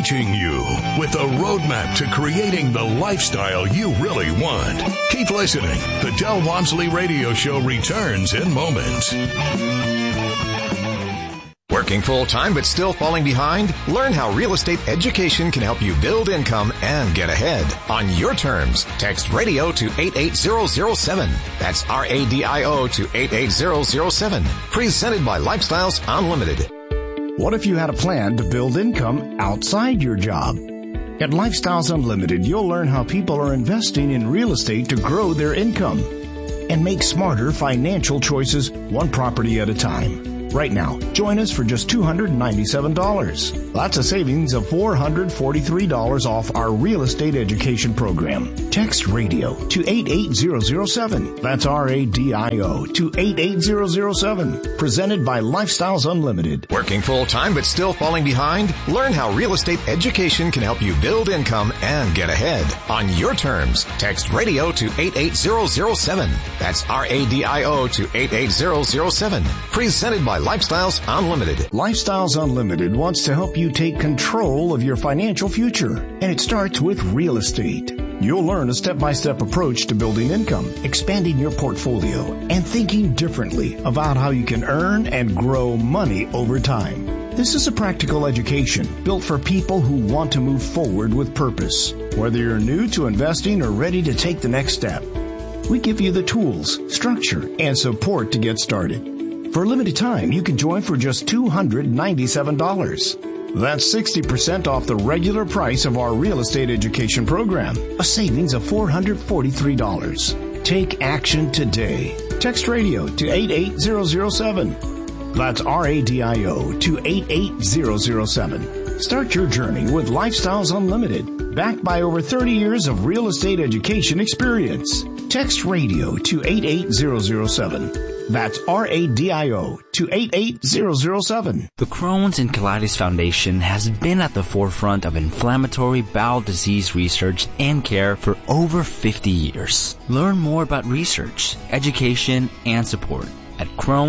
teaching you with a roadmap to creating the lifestyle you really want. Keep listening. The Del Walmsley Radio Show returns in moments. Working full-time but still falling behind? Learn how real estate education can help you build income and get ahead on your terms. Text radio to 88007. That's RADIO to 88007. Presented by Lifestyles Unlimited. What if you had a plan to build income outside your job? At Lifestyles Unlimited, you'll learn how people are investing in real estate to grow their income and make smarter financial choices one property at a time. Right now, join us for just $297. That's a savings of $443 off our real estate education program. Text radio to 88007. That's RADIO to 88007. Presented by Lifestyles Unlimited. Working full-time but still falling behind? Learn how real estate education can help you build income and get ahead on your terms. Text radio to 88007. That's RADIO to 88007. Presented by Lifestyles Unlimited. Lifestyles Unlimited wants to help you take control of your financial future, and it starts with real estate. You'll learn a step-by-step approach to building income, expanding your portfolio, and thinking differently about how you can earn and grow money over time. This is a practical education built for people who want to move forward with purpose. Whether you're new to investing or ready to take the next step, we give you the tools, structure, and support to get started. For a limited time, you can join for just $297. That's 60% off the regular price of our real estate education program, a savings of $443. Take action today. Text radio to 88007. That's RADIO to 88007. Start your journey with Lifestyles Unlimited, backed by over 30 years of real estate education experience. Text radio to 88007. That's RADIO to 88007. The Crohn's and Colitis Foundation has been at the forefront of inflammatory bowel disease research and care for over 50 years. Learn more about research, education, and support at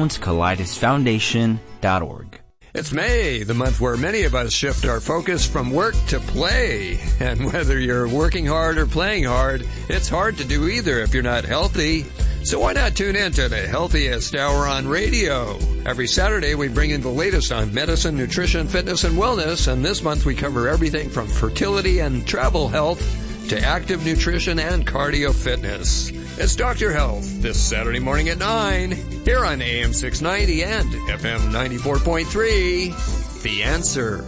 Crohn'sColitisFoundation.org. It's May, the month where many of us shift our focus from work to play. And whether you're working hard or playing hard, it's hard to do either if you're not healthy. So why not tune in to the Healthiest Hour on radio? Every Saturday we bring in the latest on medicine, nutrition, fitness, and wellness. And this month we cover everything from fertility and travel health to active nutrition and cardio fitness. It's Dr. Health this Saturday morning at 9 here on AM 690 and FM 94.3. The Answer.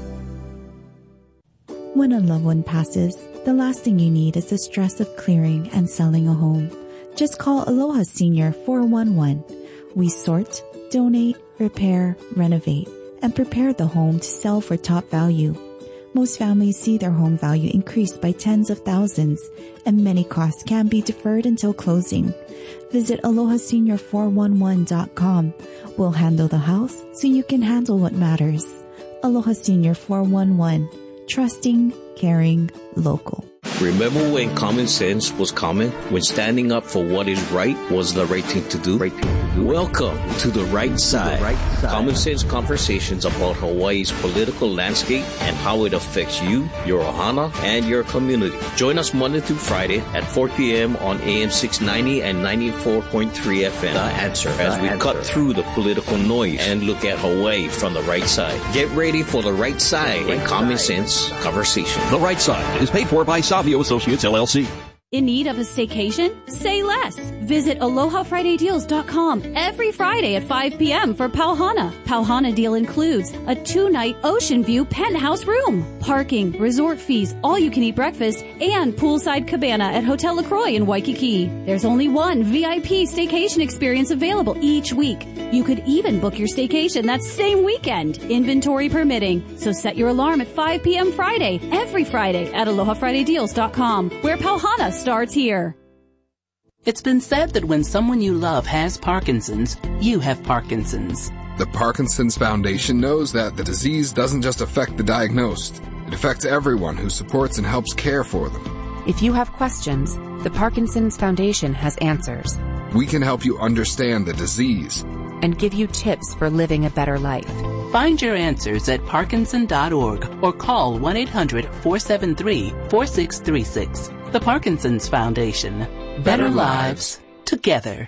When a loved one passes, the last thing you need is the stress of clearing and selling a home. Just call Aloha Senior 411. We sort, donate, repair, renovate, and prepare the home to sell for top value. Most families see their home value increase by tens of thousands, and many costs can be deferred until closing. Visit AlohaSenior411.com. We'll handle the house so you can handle what matters. Aloha Senior 411. Trusting, caring, local. Remember when common sense was common? When standing up for what is right was the right thing to do? Welcome to The Right Side. Common sense conversations about Hawaii's political landscape and how it affects you, your ohana, and your community. Join us Monday through Friday at 4 p.m. on AM 690 and 94.3 FM. The Answer. As we cut through the political noise and look at Hawaii from the right side. Get ready for The Right Side in Common Sense Conversation. The Right Side is paid for by Savio Associates, LLC. In need of a staycation? Say less. Visit AlohaFridayDeals.com every Friday at 5 p.m. for Pauhana. Pauhana deal includes a 2-night ocean view penthouse room, parking, resort fees, all-you-can-eat breakfast, and poolside cabana at Hotel LaCroix in Waikiki. There's only one VIP staycation experience available each week. You could even book your staycation that same weekend, inventory permitting. So set your alarm at 5 p.m. Friday, every Friday at AlohaFridayDeals.com, where Pauhana starts here. It's been said that when someone you love has Parkinson's, you have Parkinson's. The Parkinson's Foundation knows that the disease doesn't just affect the diagnosed. It affects everyone who supports and helps care for them. If you have questions, the Parkinson's Foundation has answers. We can help you understand the disease and give you tips for living a better life. Find your answers at Parkinson.org or call 1-800-473-4636. The Parkinson's Foundation. Better lives together.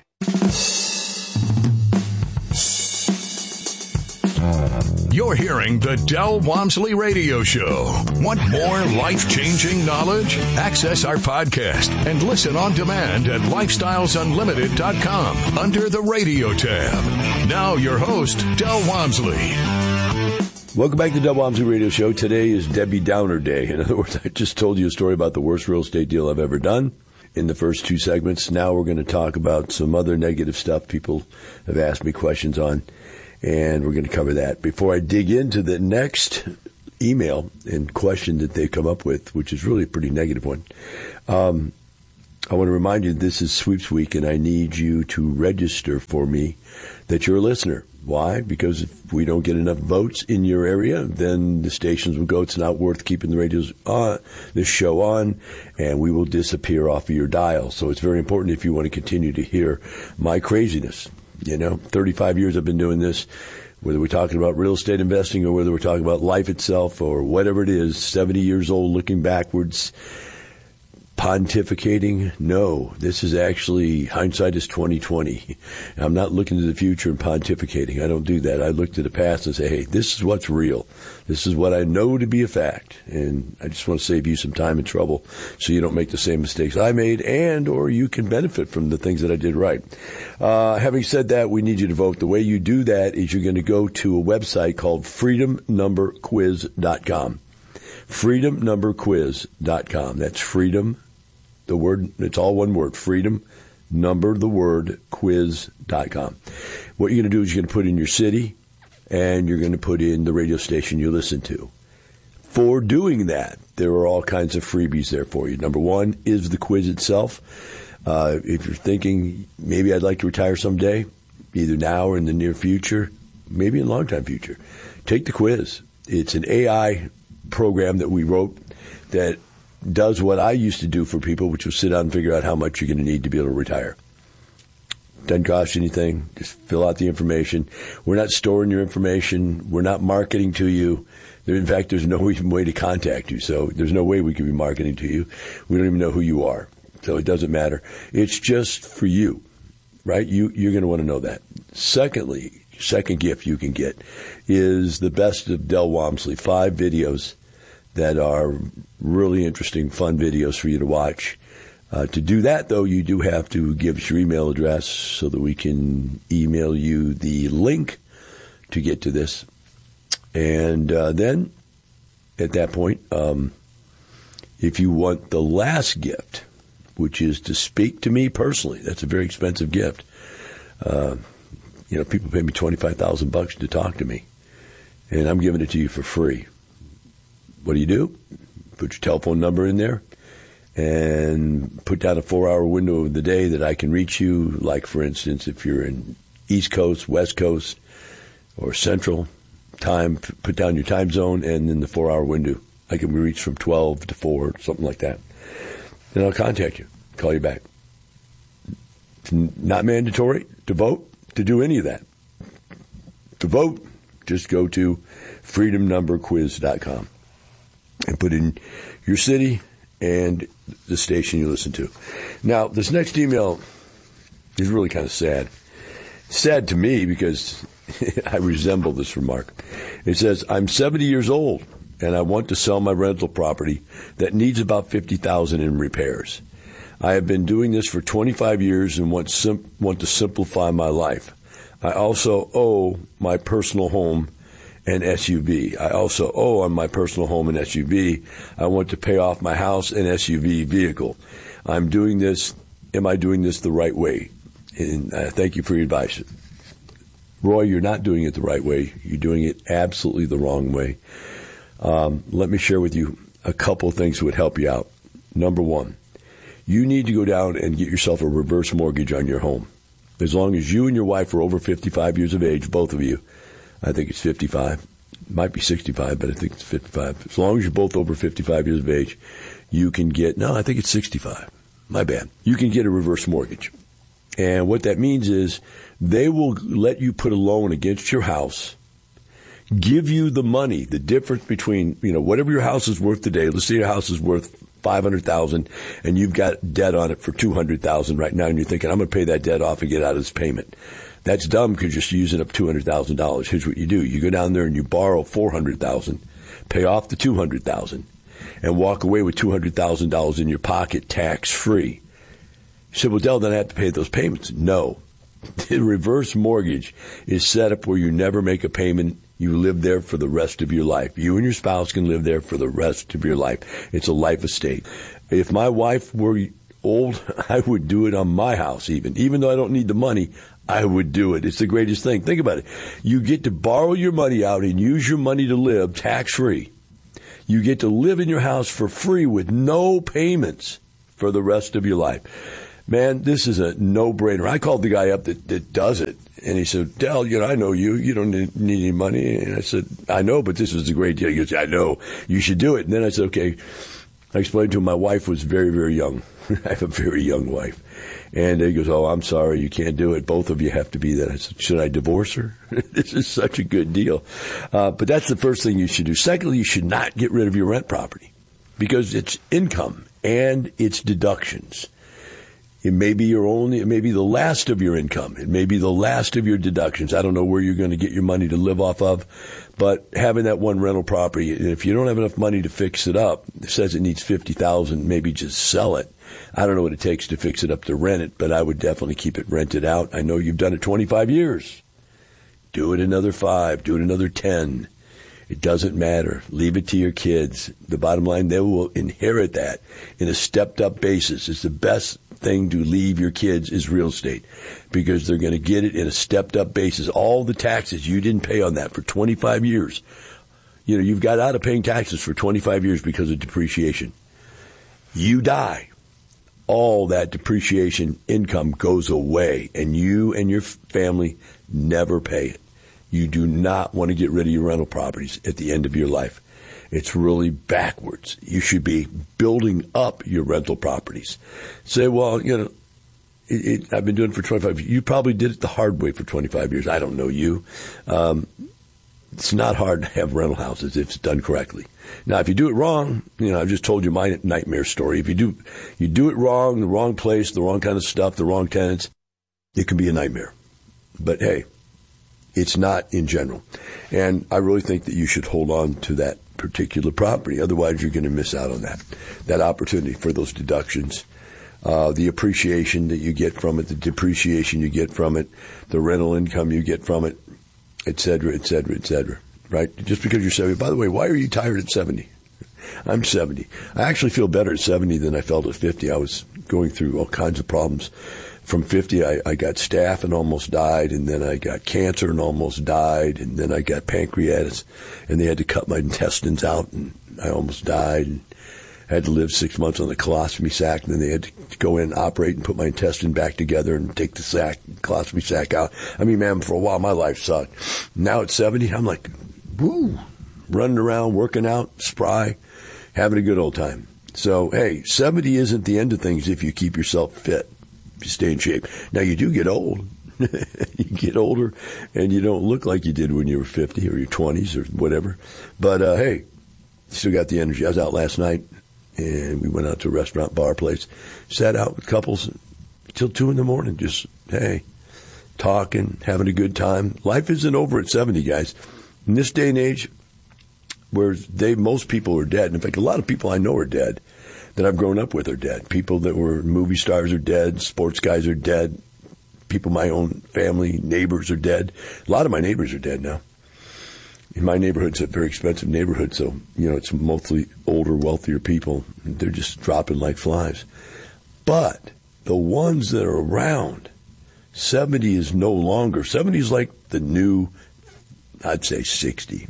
You're hearing the Del Walmsley Radio Show. Want more life-changing knowledge? Access our podcast and listen on demand at lifestylesunlimited.com under the radio tab. Now your host, Del Walmsley. Welcome back to the Del Walmsley Radio Show. Today is Debbie Downer Day. In other words, I just told you a story about the worst real estate deal I've ever done in the first two segments. Now we're going to talk about some other negative stuff people have asked me questions on. And we're going to cover that. Before I dig into the next email and question that they come up with, which is really a pretty negative one, I want to remind you this is Sweeps Week, and I need you to register for me that you're a listener. Why? Because if we don't get enough votes in your area, then the stations will go, it's not worth keeping the this show on, and we will disappear off of your dial. So it's very important if you want to continue to hear my craziness. 35 years I've been doing this, whether we're talking about real estate investing or whether we're talking about life itself or whatever it is, 70 years old looking backwards, pontificating. No, this is actually, hindsight is 20/20. I'm not looking to the future and pontificating. I don't do that. I look to the past and say, hey, this is what's real. This is what I know to be a fact. And I just want to save you some time and trouble so you don't make the same mistakes I made and or you can benefit from the things that I did right. Having said that, we need you to vote. The way you do that is you're going to go to a website called freedomnumberquiz.com. freedomnumberquiz.com. That's freedom, the word, it's all one word, freedom, number, the word, quiz.com. What you're going to do is you're going to put in your city and you're going to put in the radio station you listen to. For doing that, there are all kinds of freebies there for you. Number one is the quiz itself. If you're thinking, maybe I'd like to retire someday, either now or in the near future, maybe in the long time future, take the quiz. It's an AI program that we wrote that does what I used to do for people, which was sit down and figure out how much you're going to need to be able to retire. Doesn't cost you anything. Just fill out the information. We're not storing your information. We're not marketing to you. In fact, there's no even way to contact you. So there's no way we could be marketing to you. We don't even know who you are. So it doesn't matter. It's just for you, right? You're going to want to know that. Secondly, second gift you can get is the best of Del Walmsley, 5 videos that are really interesting, fun videos for you to watch. To do that, though, you do have to give us your email address so that we can email you the link to get to this. And then, at that point, if you want the last gift, which is to speak to me personally, that's a very expensive gift. People pay me $25,000 to talk to me, and I'm giving it to you for free. What do? Put your telephone number in there and put down a 4-hour window of the day that I can reach you. Like, for instance, if you're in East Coast, West Coast, or Central time, put down your time zone and then the 4-hour window. I can be reached from 12 to 4, something like that. Then I'll contact you, call you back. It's not mandatory to vote, to do any of that. To vote, just go to freedomnumberquiz.com. and put in your city and the station you listen to. Now, this next email is really kind of sad. Sad to me because I resemble this remark. It says, I'm 70 years old and I want to sell my rental property that needs about $50,000 in repairs. I have been doing this for 25 years and want to simplify my life. I also owe my personal home and SUV. I also owe on my personal home and SUV. I want to pay off my house and SUV vehicle. I'm doing this. Am I doing this the right way? And thank you for your advice. Roy, you're not doing it the right way. You're doing it absolutely the wrong way. Let me share with you a couple of things that would help you out. Number one, you need to go down and get yourself a reverse mortgage on your home. As long as you and your wife are over 55 years of age, both of you, I think it's 55. It might be 65, but I think it's 55. As long as you're both over 55 years of age, you can get, I think it's 65. My bad. You can get a reverse mortgage. And what that means is they will let you put a loan against your house, give you the money, the difference between, whatever your house is worth today. Let's say your house is worth $500,000 and you've got debt on it for $200,000 right now, and you're thinking, I'm going to pay that debt off and get out of this payment. That's dumb because you're just using up $200,000. Here's what you do. You go down there and you borrow $400,000, pay off the $200,000, and walk away with $200,000 in your pocket tax-free. You said, well, Del, then I have to pay those payments. No. The reverse mortgage is set up where you never make a payment. You live there for the rest of your life. You and your spouse can live there for the rest of your life. It's a life estate. If my wife were old, I would do it on my house even though I don't need the money. I would do it. It's the greatest thing. Think about it. You get to borrow your money out and use your money to live tax-free. You get to live in your house for free with no payments for the rest of your life. Man, this is a no-brainer. I called the guy up that does it, and he said, Del, I know you. You don't need any money. And I said, I know, but this is a great deal. He goes, I know. You should do it. And then I said, okay. I explained to him my wife was very, very young. I have a very young wife. And he goes, oh, I'm sorry, you can't do it. Both of you have to be there. I said, should I divorce her? This is such a good deal. But that's the first thing you should do. Secondly, you should not get rid of your rent property because it's income and it's deductions. It may be it may be the last of your income. It may be the last of your deductions. I don't know where you're going to get your money to live off of, but having that one rental property, if you don't have enough money to fix it up, it says it needs $50,000, maybe just sell it. I don't know what it takes to fix it up to rent it, but I would definitely keep it rented out. I know you've done it 25 years. Do it another 5, do it another 10. It doesn't matter. Leave it to your kids. The bottom line, they will inherit that in a stepped-up basis. It's the best thing to leave your kids is real estate because they're going to get it in a stepped-up basis. All the taxes you didn't pay on that for 25 years. You've got out of paying taxes for 25 years because of depreciation. You die. All that depreciation income goes away, and you and your family never pay it. You do not want to get rid of your rental properties at the end of your life. It's really backwards. You should be building up your rental properties. Say, well, I've been doing it for 25 years. You probably did it the hard way for 25 years. I don't know you. It's not hard to have rental houses if it's done correctly. Now, if you do it wrong, I've just told you my nightmare story. If you do it wrong, the wrong place, the wrong kind of stuff, the wrong tenants, it can be a nightmare. But hey, it's not in general. And I really think that you should hold on to that particular property. Otherwise, you're going to miss out on that opportunity for those deductions, the appreciation that you get from it, the depreciation you get from it, the rental income you get from it, et cetera, et cetera, et cetera. Right? Just because you're 70. By the way, why are you tired at 70? I'm 70. I actually feel better at 70 than I felt at 50. I was going through all kinds of problems. From 50, I got staph and almost died, and then I got cancer and almost died, and then I got pancreatitis, and they had to cut my intestines out, and I almost died, and I had to live 6 months on the colostomy sack, and then they had to go in and operate and put my intestine back together and take the colostomy sack out. I mean, man, for a while, my life sucked. Now at 70, I'm like, woo, running around, working out, spry, having a good old time. So, hey, 70 isn't the end of things if you keep yourself fit. If you stay in shape. Now, you do get old. You get older, and you don't look like you did when you were 50 or your 20s or whatever. But, hey, still got the energy. I was out last night, and we went out to a restaurant, bar place, sat out with couples till 2 in the morning, just, hey, talking, having a good time. Life isn't over at 70, guys. In this day and age, where most people are dead. In fact, a lot of people I know are dead. That I've grown up with are dead. People that were movie stars are dead. Sports guys are dead. People, my own family, neighbors are dead. A lot of my neighbors are dead now. In my neighborhood, it's a very expensive neighborhood, so, it's mostly older, wealthier people. They're just dropping like flies. But the ones that are around, 70 is no longer. 70 is like the new, I'd say 60.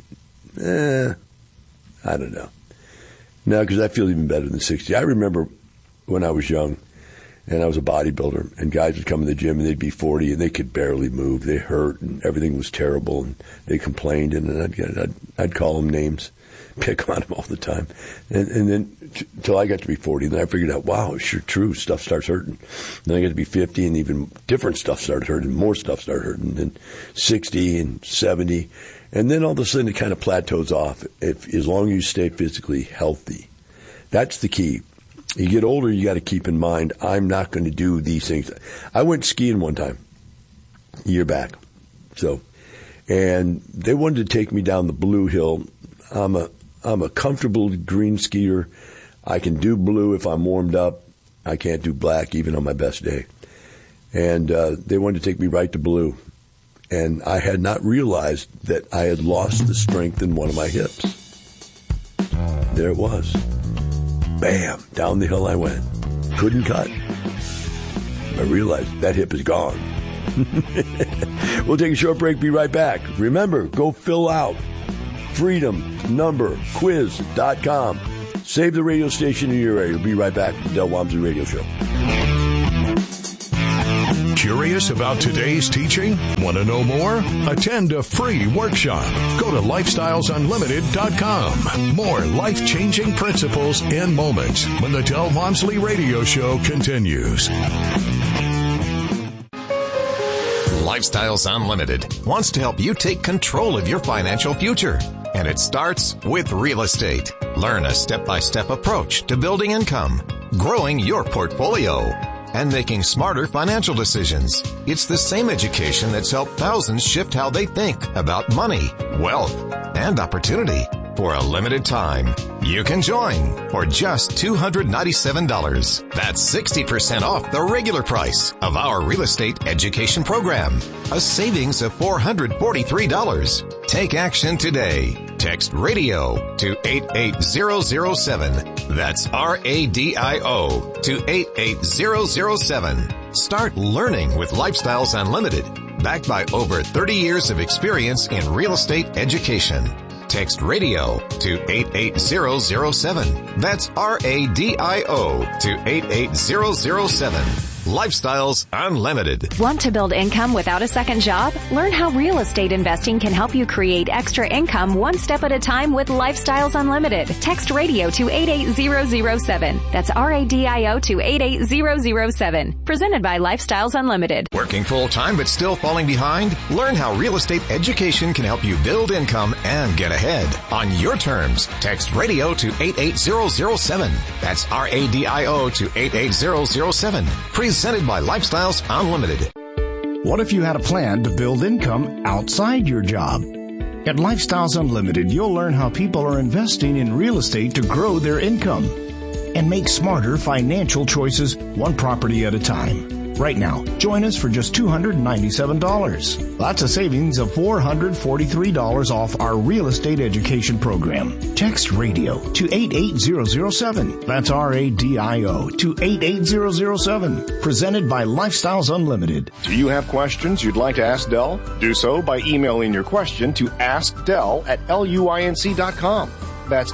I don't know. No, because I feel even better than 60. I remember when I was young and I was a bodybuilder and guys would come in the gym and they'd be 40 and they could barely move. They hurt and everything was terrible and they complained and I'd call them names, pick on them all the time. And then till I got to be 40, then I figured out, wow, it's sure true. Stuff starts hurting. Then I got to be 50 and even different stuff started hurting. More stuff started hurting. Then 60 and 70. And then all of a sudden it kind of plateaus off as long as you stay physically healthy. That's the key. You get older, you got to keep in mind, I'm not going to do these things. I went skiing one time, a year back. And they wanted to take me down the Blue Hill. I'm a comfortable green skier. I can do blue if I'm warmed up. I can't do black even on my best day. And they wanted to take me right to blue. And I had not realized that I had lost the strength in one of my hips. There it was. Bam! Down the hill I went. Couldn't cut. I realized that hip is gone. We'll take a short break, be right back. Remember, go fill out freedomnumberquiz.com. Save the radio station in your area. We'll be right back with the Del Walmsley Radio Show. Curious about today's teaching? Want to know more? Attend a free workshop. Go to lifestylesunlimited.com. More life-changing principles in moments when the Del Walmsley Radio Show continues. Lifestyles Unlimited wants to help you take control of your financial future. And it starts with real estate. Learn a step-by-step approach to building income, growing your portfolio, and making smarter financial decisions. It's the same education that's helped thousands shift how they think about money, wealth, and opportunity. For a limited time, you can join for just $297. That's 60% off the regular price of our real estate education program. A savings of $443. Take action today. Text radio to 88007. That's RADIO to 88007. Start learning with Lifestyles Unlimited, backed by over 30 years of experience in real estate education. Text radio to 88007. That's RADIO to 88007. Lifestyles Unlimited. Want to build income without a second job? Learn how real estate investing can help you create extra income one step at a time with Lifestyles Unlimited. Text radio to 88007. That's RADIO to 88007. Presented by Lifestyles Unlimited. Working full-time but still falling behind? Learn how real estate education can help you build income and get ahead on your terms. Text radio to 88007. That's RADIO to 88007. Presented by Lifestyles Unlimited. What if you had a plan to build income outside your job? At Lifestyles Unlimited, you'll learn how people are investing in real estate to grow their income and make smarter financial choices one property at a time. Right now, join us for just $297. That's a savings of $443 off our real estate education program. Text radio to 88007. That's RADIO to 88007. Presented by Lifestyles Unlimited. Do you have questions you'd like to ask Del? Do so by emailing your question to askdel@luinc.com. That's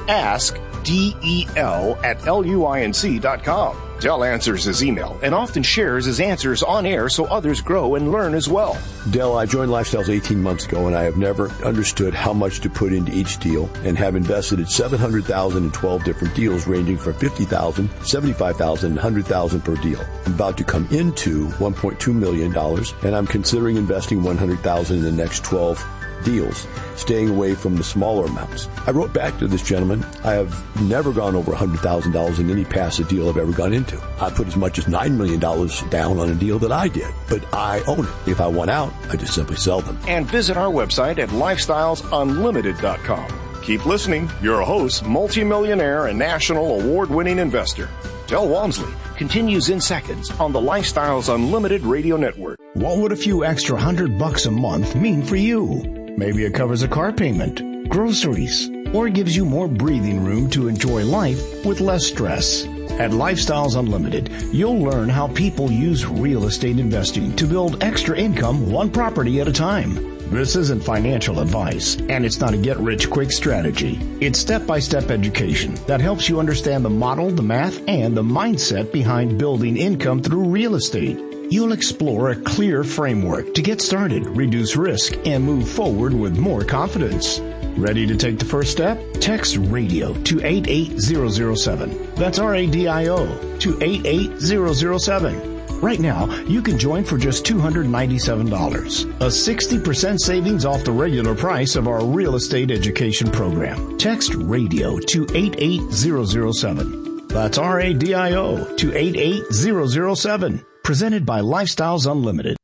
askdel@luinc.com. Del answers his email and often shares his answers on air so others grow and learn as well. Del, I joined Lifestyles 18 months ago, and I have never understood how much to put into each deal and have invested in $700,000 in 12 different deals ranging from $50,000, $75,000, and $100,000 per deal. I'm about to come into $1.2 million, and I'm considering investing $100,000 in the next 12 deals, staying away from the smaller amounts. I wrote back to this gentleman, I have never gone over $100,000 in any passive deal I've ever gone into. I put as much as $9 million down on a deal that I did, but I own it. If I want out, I just simply sell them. And visit our website at lifestylesunlimited.com. Keep listening. Your host, multimillionaire and national award-winning investor, Del Walmsley, continues in seconds on the Lifestyles Unlimited Radio Network. What would a few extra $100 a month mean for you? Maybe it covers a car payment, groceries, or gives you more breathing room to enjoy life with less stress. At Lifestyles Unlimited, you'll learn how people use real estate investing to build extra income one property at a time. This isn't financial advice, and it's not a get-rich-quick strategy. It's step-by-step education that helps you understand the model, the math, and the mindset behind building income through real estate. You'll explore a clear framework to get started, reduce risk, and move forward with more confidence. Ready to take the first step? Text radio to 88007. That's RADIO to 88007. Right now, you can join for just $297, a 60% savings off the regular price of our real estate education program. Text RADIO to 88007. That's RADIO to 88007. Presented by Lifestyles Unlimited.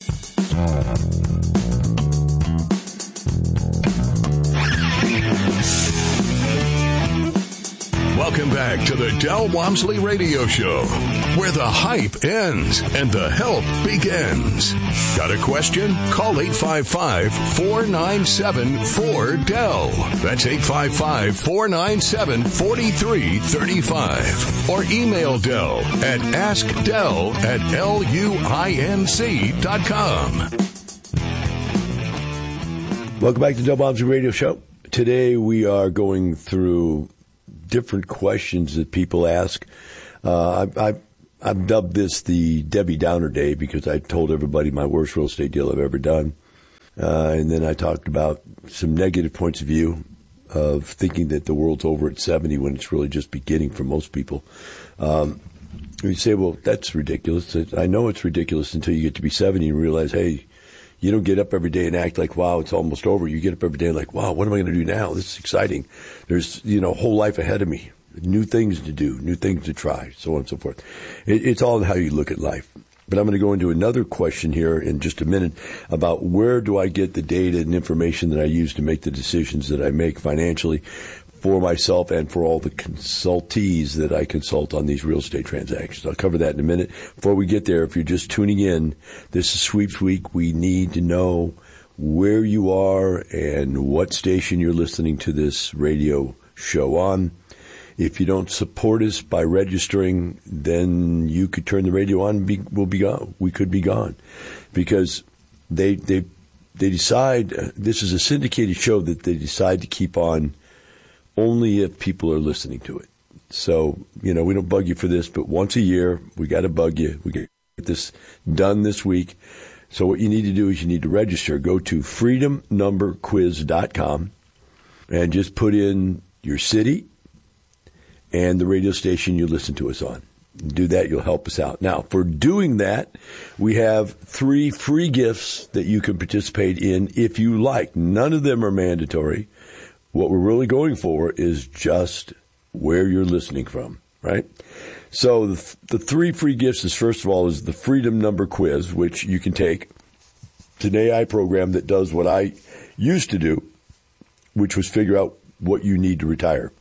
Welcome back to the Del Walmsley Radio Show, where the hype ends and the help begins. Got a question? Call 855-497-4DEL. That's 855-497-4335. Or email Del at askdel@luinc.com. Welcome back to the Del Walmsley Radio Show. Today we are going through different questions that people ask. I've dubbed this the Debbie Downer Day because I told everybody my worst real estate deal I've ever done. And then I talked about some negative points of view of thinking that the world's over at 70 when it's really just beginning for most people. You say, well, that's ridiculous. I know it's ridiculous until you get to be 70 and realize, hey, you don't get up every day and act like, wow, it's almost over. You get up every day and like, wow, what am I going to do now? This is exciting. There's, a whole life ahead of me. New things to do, new things to try, so on and so forth. It's all in how you look at life. But I'm going to go into another question here in just a minute about where do I get the data and information that I use to make the decisions that I make financially for myself and for all the consultees that I consult on these real estate transactions. I'll cover that in a minute. Before we get there, if you're just tuning in, this is Sweeps Week. We need to know where you are and what station you're listening to this radio show on. If you don't support us by registering, then you could turn the radio on and we'll be gone. We could be gone because they decide, this is a syndicated show that they decide to keep on only if people are listening to it. So, we don't bug you for this, but once a year, we got to bug you. We get this done this week. So what you need to do is you need to register. Go to freedomnumberquiz.com and just put in your city and the radio station you listen to us on. Do that, you'll help us out. Now, for doing that, we have 3 free gifts that you can participate in if you like. None of them are mandatory. What we're really going for is just where you're listening from, right? So the 3 free gifts is, first of all, is the Freedom Number Quiz, which you can take. It's an AI program that does what I used to do, which was figure out what you need to retire.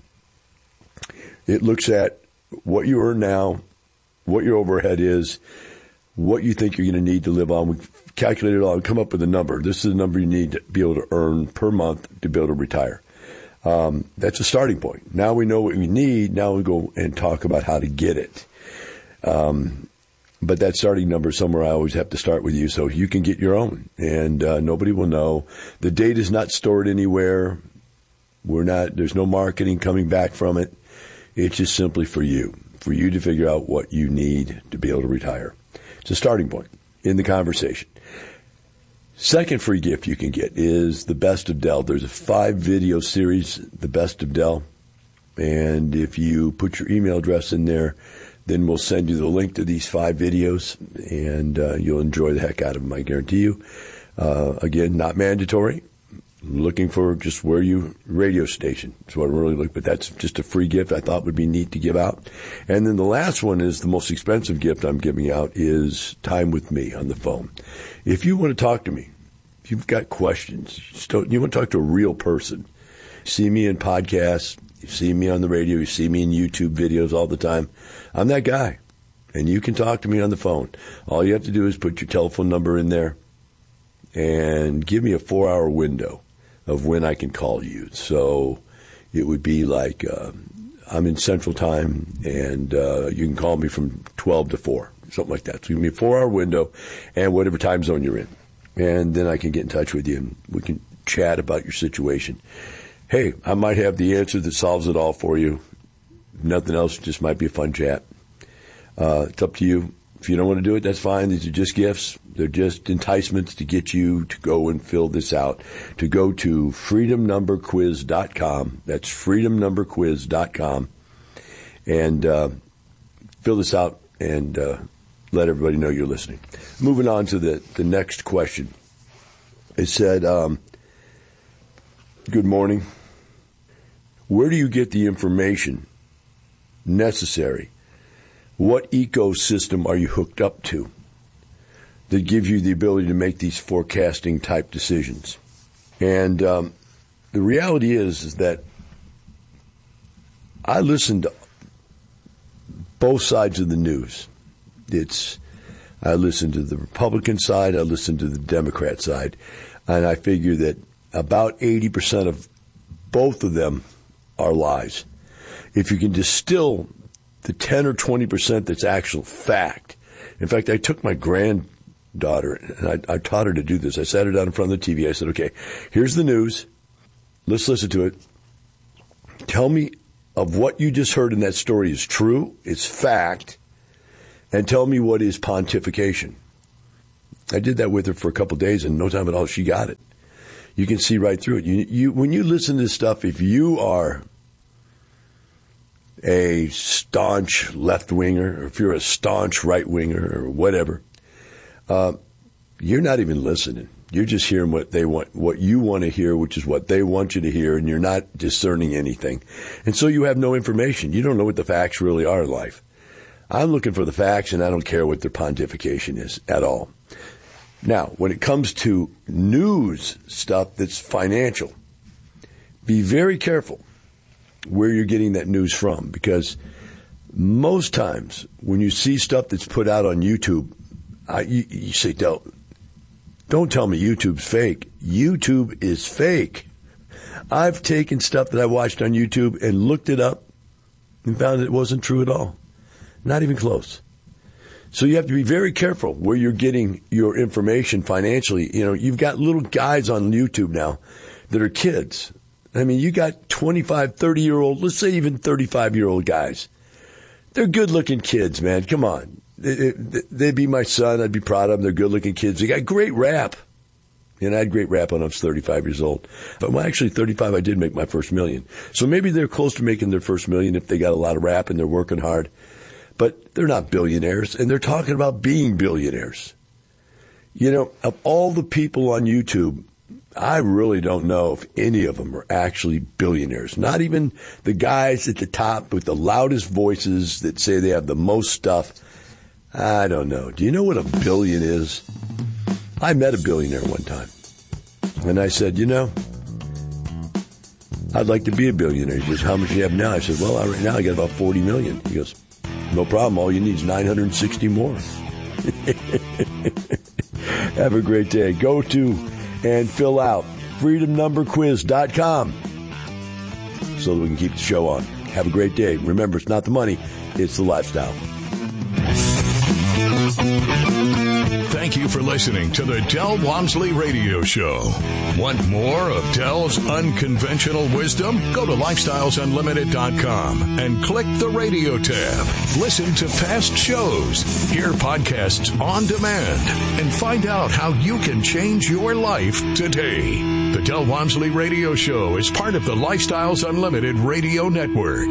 It looks at what you earn now, what your overhead is, what you think you're going to need to live on. We calculate it all and come up with a number. This is the number you need to be able to earn per month to be able to retire. That's a starting point. Now we know what we need. Now we go and talk about how to get it. But that starting number somewhere, I always have to start with you so you can get your own. And nobody will know. The data is not stored anywhere. There's no marketing coming back from it. It's just simply for you to figure out what you need to be able to retire. It's a starting point in the conversation. Second free gift you can get is the Best of Del. There's a 5-video series, the Best of Del. And if you put your email address in there, then we'll send you the link to these 5 videos, and you'll enjoy the heck out of them, I guarantee you. Again, not mandatory. Looking for just where you radio station. That's what I really look. But that's just a free gift I thought would be neat to give out. And then the last one is the most expensive gift I'm giving out is time with me on the phone. If you want to talk to me, if you've got questions, you want to talk to a real person, see me in podcasts, you see me on the radio, you see me in YouTube videos all the time. I'm that guy. And you can talk to me on the phone. All you have to do is put your telephone number in there and give me a 4-hour window of when I can call you. So it would be like I'm in Central Time, and you can call me from 12 to 4, something like that. So give me a 4-hour window and whatever time zone you're in. And then I can get in touch with you, and we can chat about your situation. Hey, I might have the answer that solves it all for you. If nothing else, just might be a fun chat. It's up to you. If you don't want to do it, that's fine. These are just gifts. They're just enticements to get you to go and fill this out. To go to freedomnumberquiz.com. That's freedomnumberquiz.com. And fill this out and let everybody know you're listening. Moving on to the next question. It said, good morning. Where do you get the information necessary? What ecosystem are you hooked up to that gives you the ability to make these forecasting type decisions? And the reality is that I listen to both sides of the news. I listen to the Republican side, I listen to the Democrat side, and I figure that about 80% of both of them are lies. If you can distill the 10 or 20% that's actual fact. In fact, I took my granddaughter, and I taught her to do this. I sat her down in front of the TV. I said, okay, here's the news. Let's listen to it. Tell me of what you just heard in that story is true, it's fact, and tell me what is pontification. I did that with her for a couple of days, and no time at all, she got it. You can see right through it. When you listen to this stuff, if you are a staunch left-winger, or if you're a staunch right-winger, or whatever, you're not even listening. You're just hearing what they want, what you want to hear, which is what they want you to hear, and you're not discerning anything. And so you have no information. You don't know what the facts really are in life. I'm looking for the facts, and I don't care what their pontification is at all. Now, when it comes to news stuff that's financial, be very careful where you're getting that news from, because most times when you see stuff that's put out on YouTube, you say, don't tell me YouTube's fake. YouTube is fake. I've taken stuff that I watched on YouTube and looked it up and found it wasn't true at all. Not even close. So you have to be very careful where you're getting your information financially. You know, you've got little guys on YouTube now that are kids. I mean, you got 25, 30-year-old, let's say even 35-year-old guys. They're good-looking kids, man. Come on. They'd be my son. I'd be proud of them. They're good-looking kids. They got great rap. And I had great rap when I was 35 years old. But when actually 35, I did make my first million. So maybe they're close to making their first million if they got a lot of rap and they're working hard. But they're not billionaires, and they're talking about being billionaires. You know, of all the people on YouTube, I really don't know if any of them are actually billionaires. Not even the guys at the top with the loudest voices that say they have the most stuff. I don't know. Do you know what a billion is? I met a billionaire one time, and I said, you know, I'd like to be a billionaire. He goes, how much do you have now? I said, well, right now I got about 40 million. He goes, no problem. All you need is 960 more. Have a great day. Go to and fill out freedomnumberquiz.com so that we can keep the show on. Have a great day. Remember, it's not the money, it's the lifestyle. Thank you for listening to the Del Walmsley Radio Show. Want more of Del's unconventional wisdom? Go to lifestylesunlimited.com and click the radio tab. Listen to past shows, hear podcasts on demand, and find out how you can change your life today. The Del Walmsley Radio Show is part of the Lifestyles Unlimited Radio Network.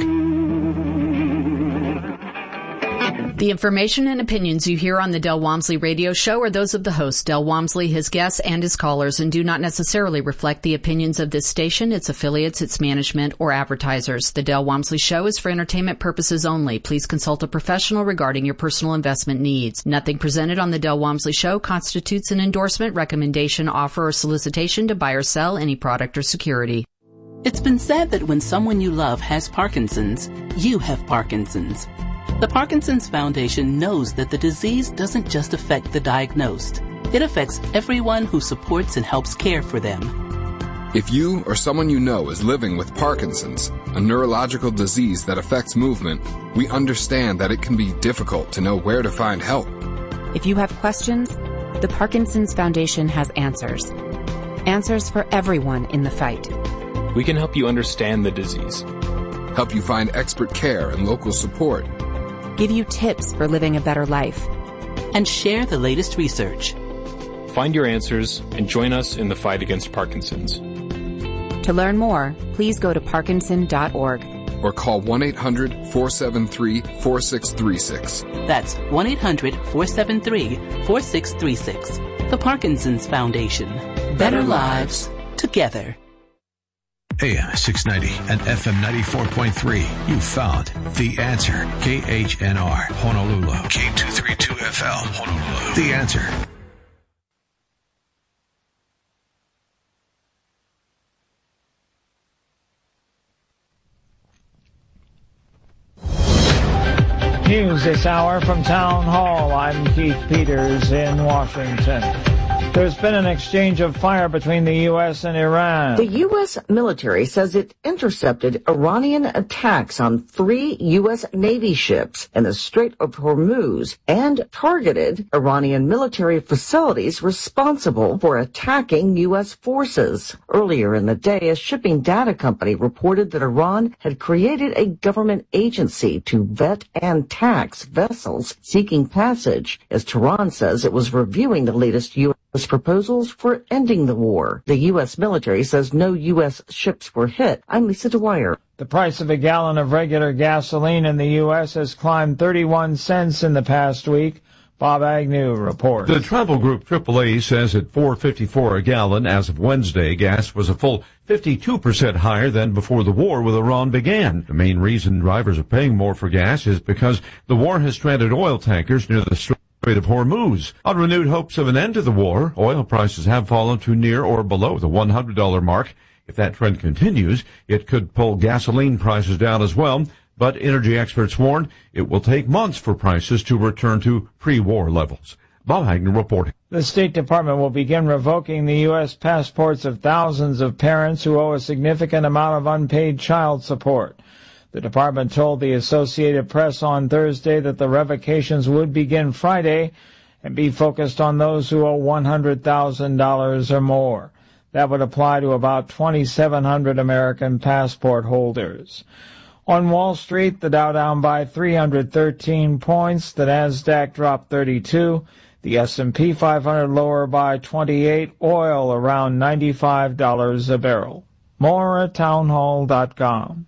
The information and opinions you hear on the Del Walmsley Radio Show are those of the host, Del Walmsley, his guests, and his callers, and do not necessarily reflect the opinions of this station, its affiliates, its management, or advertisers. The Del Walmsley Show is for entertainment purposes only. Please consult a professional regarding your personal investment needs. Nothing presented on the Del Walmsley Show constitutes an endorsement, recommendation, offer, or solicitation to buy or sell any product or security. It's been said that when someone you love has Parkinson's, you have Parkinson's. The Parkinson's Foundation knows that the disease doesn't just affect the diagnosed. It affects everyone who supports and helps care for them. If you or someone you know is living with Parkinson's, a neurological disease that affects movement, we understand that it can be difficult to know where to find help. If you have questions, the Parkinson's Foundation has answers. Answers for everyone in the fight. We can help you understand the disease. Help you find expert care and local support. Give you tips for living a better life. And share the latest research. Find your answers and join us in the fight against Parkinson's. To learn more, please go to parkinson.org. or call 1-800-473-4636. That's 1-800-473-4636. The Parkinson's Foundation. Better lives together. AM 690 and FM 94.3. You found The Answer. KHNR, Honolulu. K232FL, Honolulu. The Answer. News this hour from Town Hall. I'm Keith Peters in Washington. There's been an exchange of fire between the U.S. and Iran. The U.S. military says it intercepted Iranian attacks on 3 U.S. Navy ships in the Strait of Hormuz and targeted Iranian military facilities responsible for attacking U.S. forces. Earlier in the day, a shipping data company reported that Iran had created a government agency to vet and tax vessels seeking passage, as Tehran says it was reviewing the latest U.S. proposals for ending the war. The U.S. military says no U.S. ships were hit. I'm Lisa Dwyer. The price of a gallon of regular gasoline in the U.S. has climbed 31 cents in the past week. Bob Agnew reports. The travel group AAA says at $4.54 a gallon as of Wednesday, gas was a full 52% higher than before the war with Iran began. The main reason drivers are paying more for gas is because the war has stranded oil tankers near the Strait of Hormuz. On renewed hopes of an end to the war, oil prices have fallen to near or below the $100 mark. If that trend continues, it could pull gasoline prices down as well. But energy experts warn it will take months for prices to return to pre-war levels. Bob Hagner reporting. The State Department will begin revoking the U.S. passports of thousands of parents who owe a significant amount of unpaid child support. The department told the Associated Press on Thursday that the revocations would begin Friday and be focused on those who owe $100,000 or more. That would apply to about 2,700 American passport holders. On Wall Street, the Dow down by 313 points, the Nasdaq dropped 32, the S&P 500 lower by 28, oil around $95 a barrel. More at townhall.com.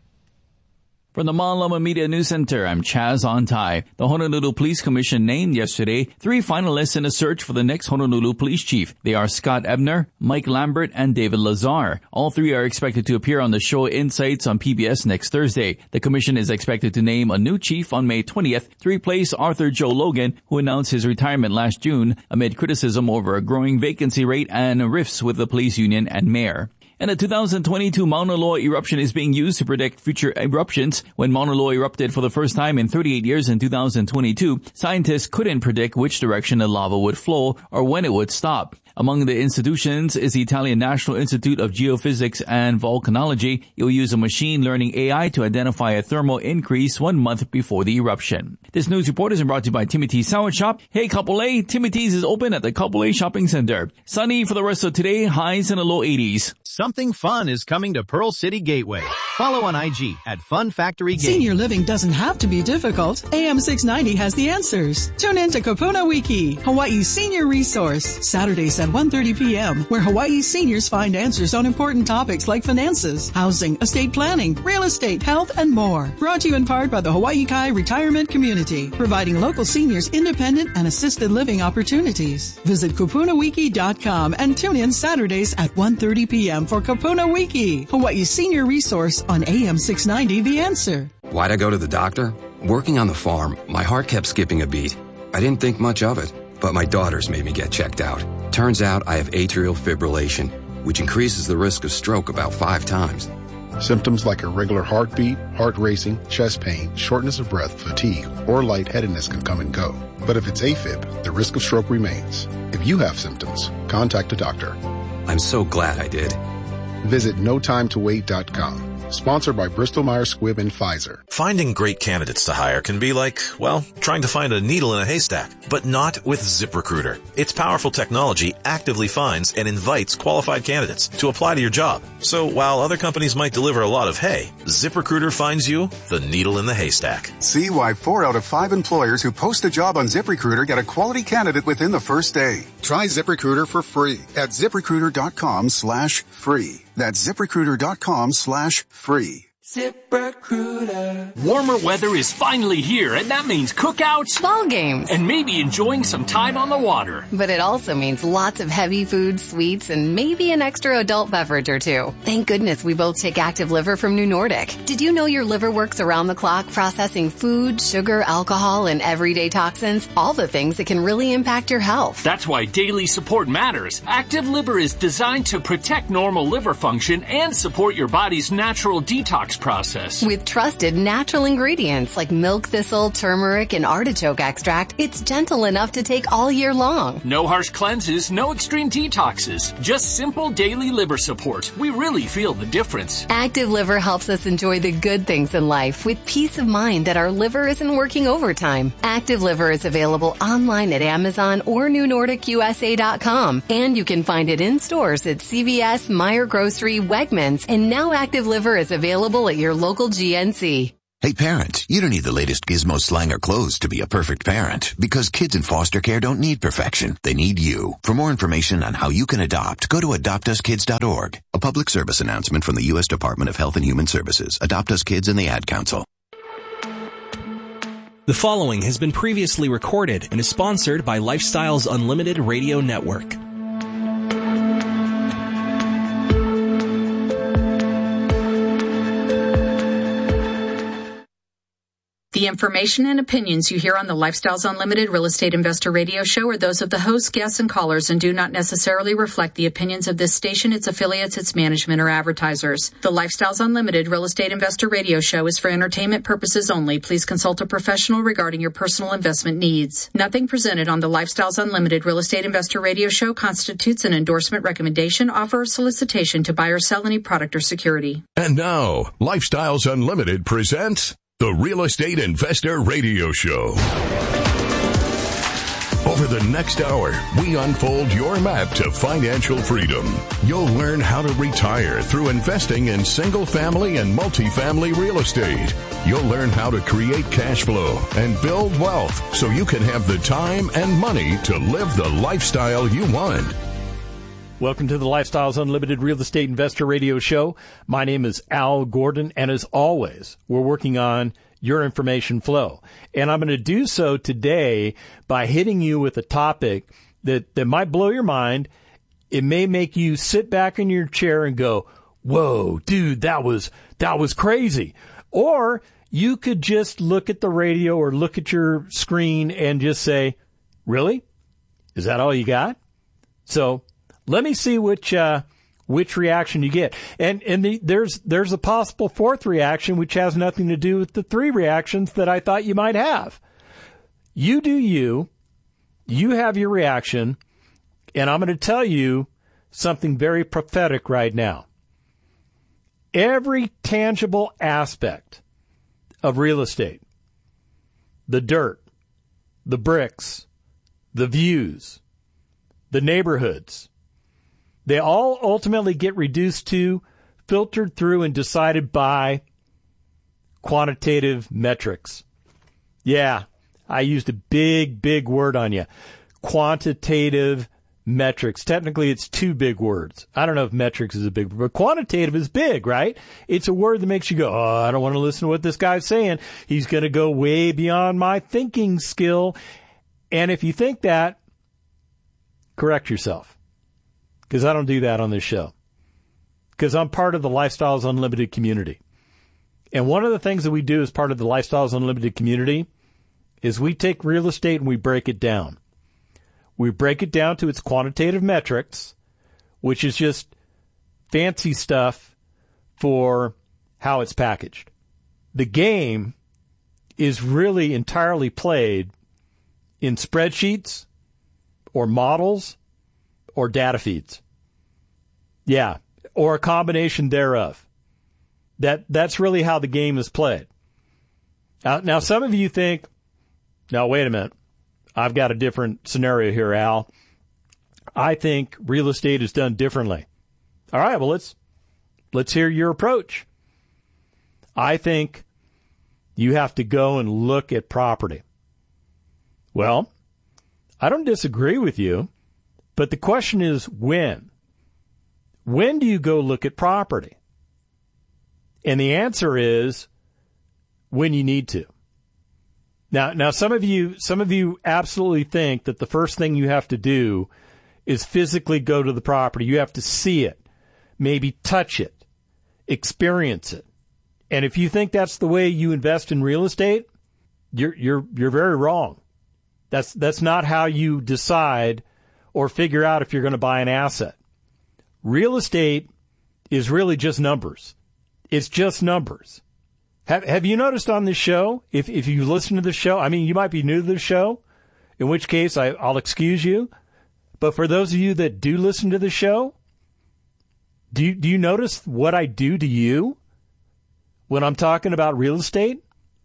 From the Malama Media News Center, I'm Chaz Ontai. The Honolulu Police Commission named yesterday 3 finalists in a search for the next Honolulu Police Chief. They are Scott Ebner, Mike Lambert, and David Lazar. All 3 are expected to appear on the show Insights on PBS next Thursday. The commission is expected to name a new chief on May 20th to replace Arthur Joe Logan, who announced his retirement last June amid criticism over a growing vacancy rate and rifts with the police union and mayor. And the 2022 Mauna Loa eruption is being used to predict future eruptions. When Mauna Loa erupted for the first time in 38 years in 2022, scientists couldn't predict which direction the lava would flow or when it would stop. Among the institutions is the Italian National Institute of Geophysics and Volcanology. It will use a machine learning AI to identify a thermal increase 1 month before the eruption. This news report is brought to you by Timothy's Sour Shop. Hey, Kapolei, Timothy's is open at the Kapolei Shopping Center. Sunny for the rest of today, highs in the low 80s. Something fun is coming to Pearl City Gateway. Follow on IG at Fun Factory Gateway. Senior living doesn't have to be difficult. AM 690 has the answers. Tune in to Kapuna Wiki, Hawaii's senior resource, Saturdays at 1:30 p.m., where Hawaii seniors find answers on important topics like finances, housing, estate planning, real estate, health, and more. Brought to you in part by the Hawaii Kai Retirement Community, providing local seniors independent and assisted living opportunities. Visit kapunawiki.com and tune in Saturdays at 1:30 p.m. for Kapuna Wiki, Hawaii's senior resource on AM 690 The Answer. Why'd I go to the doctor? Working on the farm, my heart kept skipping a beat. I didn't think much of it, but my daughters made me get checked out. Turns out I have atrial fibrillation, which increases the risk of stroke about 5 times. Symptoms like irregular heartbeat, heart racing, chest pain, shortness of breath, fatigue, or lightheadedness can come and go. But if it's AFib, the risk of stroke remains. If you have symptoms, contact a doctor. I'm so glad I did. Visit notimetowait.com. Sponsored by Bristol-Myers Squibb and Pfizer. Finding great candidates to hire can be like, well, trying to find a needle in a haystack. But not with ZipRecruiter. Its powerful technology actively finds and invites qualified candidates to apply to your job. So while other companies might deliver a lot of hay, ZipRecruiter finds you the needle in the haystack. See why 4 out of 5 employers who post a job on ZipRecruiter get a quality candidate within the first day. Try ZipRecruiter for free at ZipRecruiter.com/free. That's ZipRecruiter.com/free. ZipRecruiter. Warmer weather is finally here, and that means cookouts, ball games, and maybe enjoying some time on the water. But it also means lots of heavy food, sweets, and maybe an extra adult beverage or two. Thank goodness we both take Active Liver from New Nordic. Did you know your liver works around the clock processing food, sugar, alcohol, and everyday toxins? All the things that can really impact your health. That's why daily support matters. Active Liver is designed to protect normal liver function and support your body's natural detox process. With trusted natural ingredients like milk thistle, turmeric, and artichoke extract, it's gentle enough to take all year long. No harsh cleanses, no extreme detoxes, just simple daily liver support. We really feel the difference. Active Liver helps us enjoy the good things in life with peace of mind that our liver isn't working overtime. Active Liver is available online at Amazon or NewNordicUSA.com, and you can find it in stores at CVS, Meijer Grocery, Wegmans, and now Active Liver is available at your local GNC. Hey parents, you don't need the latest gizmo, slang, or clothes to be a perfect parent, because kids in foster care don't need perfection. They need you. For more information on how you can adopt, go to adoptuskids.org. A public service announcement from the U.S. Department of Health and Human Services, Adopt Us Kids, and the Ad Council. The following has been previously recorded and is sponsored by Lifestyles Unlimited Radio Network. The information and opinions you hear on the Lifestyles Unlimited Real Estate Investor Radio Show are those of the hosts, guests, and callers and do not necessarily reflect the opinions of this station, its affiliates, its management, or advertisers. The Lifestyles Unlimited Real Estate Investor Radio Show is for entertainment purposes only. Please consult a professional regarding your personal investment needs. Nothing presented on the Lifestyles Unlimited Real Estate Investor Radio Show constitutes an endorsement, recommendation, offer, or solicitation to buy or sell any product or security. And now, Lifestyles Unlimited presents the Real Estate Investor Radio Show. Over the next hour, we unfold your map to financial freedom. You'll learn how to retire through investing in single-family and multifamily real estate. You'll learn how to create cash flow and build wealth so you can have the time and money to live the lifestyle you want. Welcome to the Lifestyles Unlimited Real Estate Investor Radio Show. My name is Al Gordon, and as always, we're working on your information flow. And I'm going to do so today by hitting you with a topic that might blow your mind. It may make you sit back in your chair and go, whoa, dude, that was crazy. Or you could just look at the radio or look at your screen and just say, really? Is that all you got? So let me see which reaction you get. And there's a possible fourth reaction, which has nothing to do with the three reactions that I thought you might have. You do you. You have your reaction. And I'm going to tell you something very prophetic right now. Every tangible aspect of real estate, the dirt, the bricks, the views, the neighborhoods, they all ultimately get reduced to, filtered through, and decided by quantitative metrics. Yeah, I used a big word on you. Quantitative metrics. Technically, it's two big words. I don't know if metrics is a big word, but quantitative is big, right? It's a word that makes you go, oh, I don't want to listen to what this guy's saying. He's going to go way beyond my thinking skill. And if you think that, correct yourself. Because I don't do that on this show. Because I'm part of the Lifestyles Unlimited community. And one of the things that we do as part of the Lifestyles Unlimited community is we take real estate and we break it down. We break it down to its quantitative metrics, which is just fancy stuff for how it's packaged. The game is really entirely played in spreadsheets or models or data feeds. Yeah, or a combination thereof. That's really how the game is played. Now, some of you think, now, wait a minute. I've got a different scenario here, Al. I think real estate is done differently. All right, well, let's hear your approach. I think you have to go and look at property. Well, I don't disagree with you. But the question is when? When do you go look at property? And the answer is when you need to. Now, some of you absolutely think that the first thing you have to do is physically go to the property. You have to see it, maybe touch it, experience it. And if you think that's the way you invest in real estate, you're very wrong. That's not how you decide or figure out if you're going to buy an asset. Real estate is really just numbers. It's just numbers. Have you noticed on this show, if you listen to the show, I mean, you might be new to the show, in which case I'll excuse you. But for those of you that do listen to the show, do you notice what I do to you when I'm talking about real estate?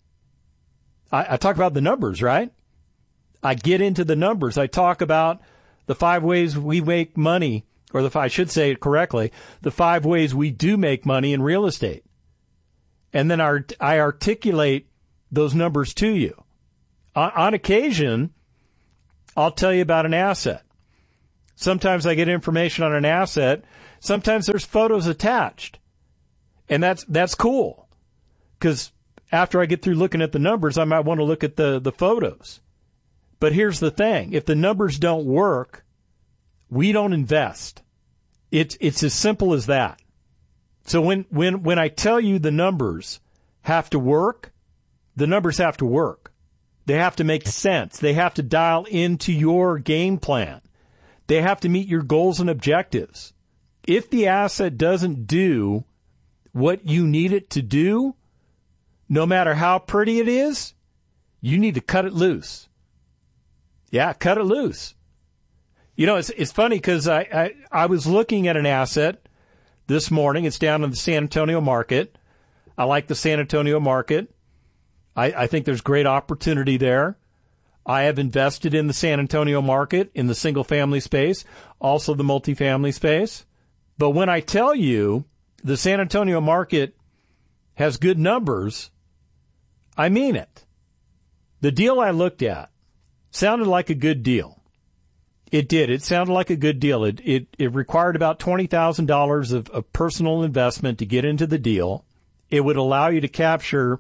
I talk about the numbers, right? I get into the numbers. I talk about the 5 ways we make money, or I should say it correctly, the 5 ways we do make money in real estate. And then I articulate those numbers to you. On occasion, I'll tell you about an asset. Sometimes I get information on an asset. Sometimes there's photos attached. And that's cool. Because after I get through looking at the numbers, I might want to look at the photos. But here's the thing. If the numbers don't work, we don't invest. It's as simple as that. So when I tell you the numbers have to work, the numbers have to work. They have to make sense. They have to dial into your game plan. They have to meet your goals and objectives. If the asset doesn't do what you need it to do, no matter how pretty it is, you need to cut it loose. Yeah, cut it loose. You know, it's funny because I was looking at an asset this morning. It's down in the San Antonio market. I like the San Antonio market. I think there's great opportunity there. I have invested in the San Antonio market in the single-family space, also the multifamily space. But when I tell you the San Antonio market has good numbers, I mean it. The deal I looked at sounded like a good deal. It did. It sounded like a good deal. It required about $20,000 of personal investment to get into the deal. It would allow you to capture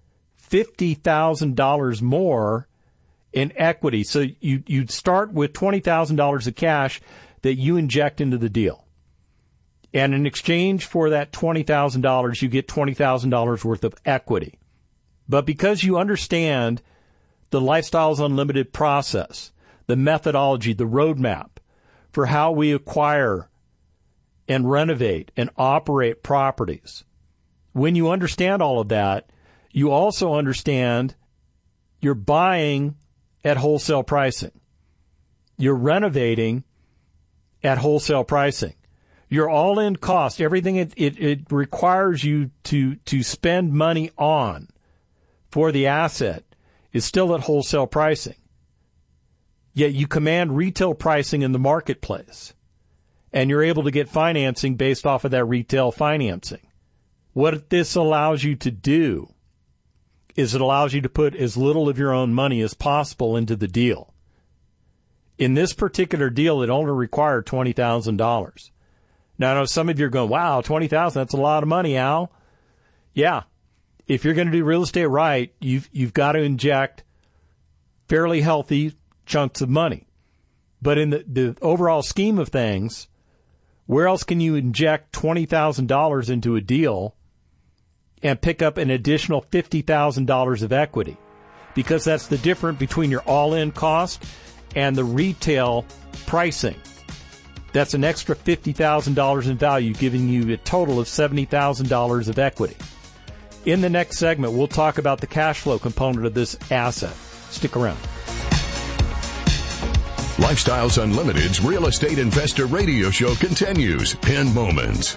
$50,000 more in equity. So you'd start with $20,000 of cash that you inject into the deal. And in exchange for that $20,000, you get $20,000 worth of equity. But because you understand the Lifestyles Unlimited process, the methodology, the roadmap for how we acquire and renovate and operate properties, when you understand all of that, you also understand you're buying at wholesale pricing. You're renovating at wholesale pricing. Your all-in cost, everything it requires you to spend money on for the asset is still at wholesale pricing. Yet you command retail pricing in the marketplace, and you're able to get financing based off of that retail financing. What this allows you to do is it allows you to put as little of your own money as possible into the deal. In this particular deal, it only required $20,000. Now, I know some of you are going, wow, $20,000, that's a lot of money, Al. Yeah. If you're going to do real estate right, you've got to inject fairly healthy chunks of money. But in the overall scheme of things, where else can you inject $20,000 into a deal and pick up an additional $50,000 of equity? Because that's the difference between your all-in cost and the retail pricing. That's an extra $50,000 in value, giving you a total of $70,000 of equity. In the next segment, we'll talk about the cash flow component of this asset. Stick around. Lifestyles Unlimited's Real Estate Investor Radio Show continues in moments.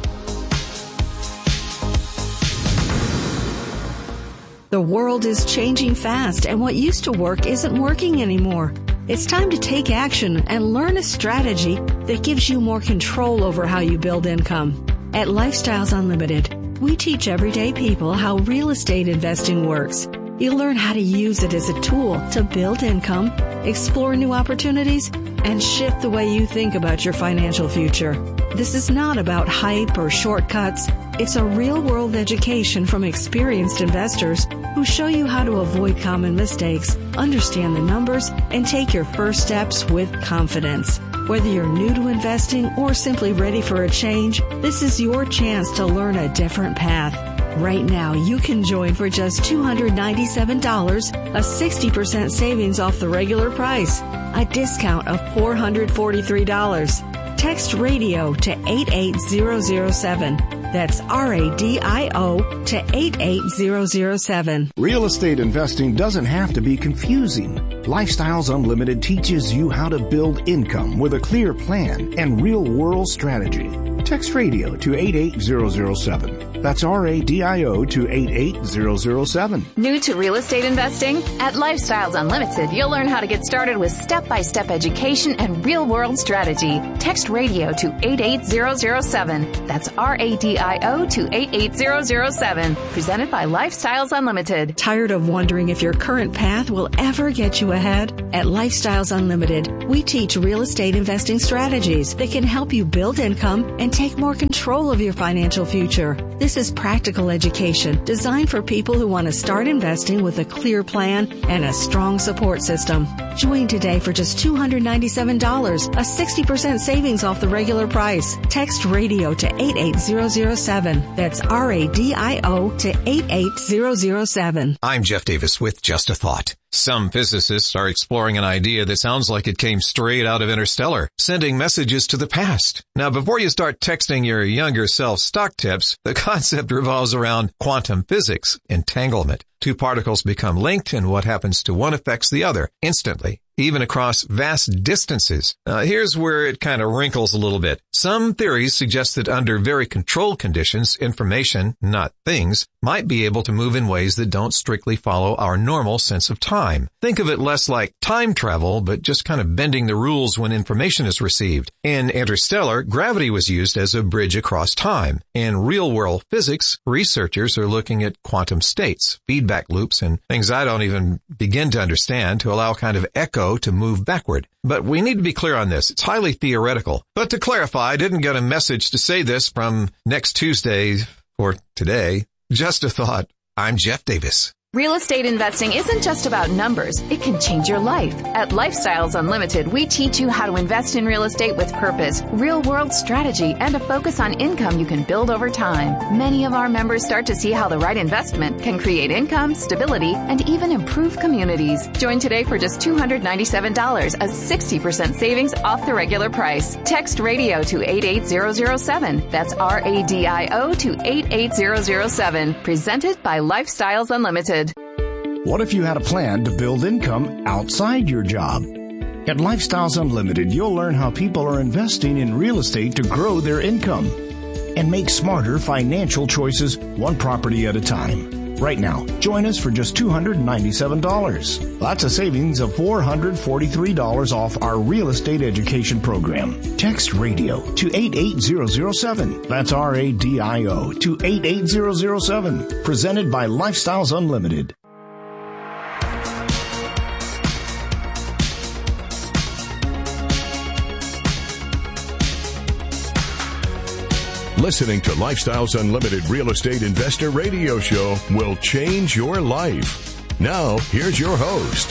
The world is changing fast, and what used to work isn't working anymore. It's time to take action and learn a strategy that gives you more control over how you build income. At Lifestyles Unlimited, we teach everyday people how real estate investing works. You'll learn how to use it as a tool to build income, explore new opportunities, and shift the way you think about your financial future. This is not about hype or shortcuts. It's a real-world education from experienced investors who show you how to avoid common mistakes, understand the numbers, and take your first steps with confidence. Whether you're new to investing or simply ready for a change, this is your chance to learn a different path. Right now, you can join for just $297, a 60% savings off the regular price, a discount of $443. Text radio to 88007. That's RADIO to 88007. Real estate investing doesn't have to be confusing. Lifestyles Unlimited teaches you how to build income with a clear plan and real-world strategy. Text radio to 88007. That's RADIO to 88007. New to real estate investing? At Lifestyles Unlimited, you'll learn how to get started with step-by-step education and real-world strategy. Text radio to 88007. That's RADIO to 88007. Presented by Lifestyles Unlimited. Tired of wondering if your current path will ever get you ahead? At Lifestyles Unlimited, we teach real estate investing strategies that can help you build income and take more control of your financial future. This is practical education designed for people who want to start investing with a clear plan and a strong support system. Join today for just $297, a 60% savings off the regular price. Text radio to 88007. That's RADIO to 88007. I'm Jeff Davis with Just a Thought. Some physicists are exploring an idea that sounds like it came straight out of Interstellar, sending messages to the past. Now, before you start texting your younger self stock tips, the concept revolves around quantum physics, entanglement. Two particles become linked, and what happens to one affects the other instantly, even across vast distances. Here's where it kind of wrinkles a little bit. Some theories suggest that under very controlled conditions, information, not things, might be able to move in ways that don't strictly follow our normal sense of time. Think of it less like time travel, but just kind of bending the rules when information is received. In Interstellar, gravity was used as a bridge across time. In real-world physics, researchers are looking at quantum states, feedback loops, and things I don't even begin to understand to allow kind of echo to move backward. But we need to be clear on this. It's highly theoretical. But to clarify, I didn't get a message to say this from next Tuesday or today. Just a thought. I'm Jeff Davis. Real estate investing isn't just about numbers. It can change your life. At Lifestyles Unlimited, we teach you how to invest in real estate with purpose, real-world strategy, and a focus on income you can build over time. Many of our members start to see how the right investment can create income, stability, and even improve communities. Join today for just $297, a 60% savings off the regular price. Text radio to 88007. That's RADIO to 88007. Presented by Lifestyles Unlimited. What if you had a plan to build income outside your job? At Lifestyles Unlimited, you'll learn how people are investing in real estate to grow their income and make smarter financial choices one property at a time. Right now, join us for just $297. That's a savings of $443 off our real estate education program. Text radio to 88007. That's RADIO to 88007. Presented by Lifestyles Unlimited. Listening to Lifestyles Unlimited Real Estate Investor Radio Show will change your life. Now, here's your host.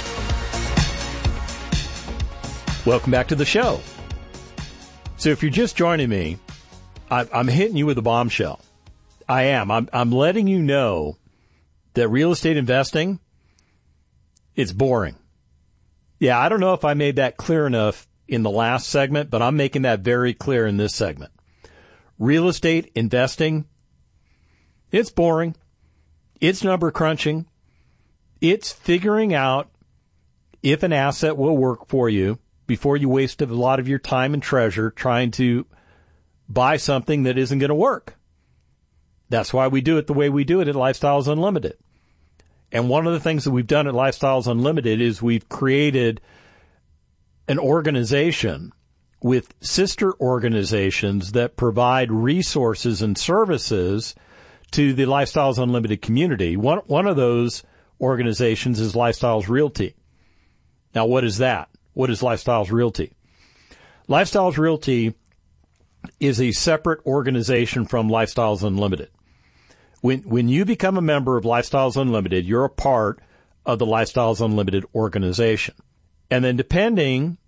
Welcome back to the show. So if you're just joining me, I'm hitting you with a bombshell. I am. I'm letting you know that real estate investing, it's boring. Yeah, I don't know if I made that clear enough in the last segment, but I'm making that very clear in this segment. Real estate investing, it's boring. It's number crunching. It's figuring out if an asset will work for you before you waste a lot of your time and treasure trying to buy something that isn't going to work. That's why we do it the way we do it at Lifestyles Unlimited. And one of the things that we've done at Lifestyles Unlimited is we've created an organization with sister organizations that provide resources and services to the Lifestyles Unlimited community. One of those organizations is Lifestyles Realty. Now, what is that? What is Lifestyles Realty? Lifestyles Realty is a separate organization from Lifestyles Unlimited. When you become a member of Lifestyles Unlimited, you're a part of the Lifestyles Unlimited organization. And then depending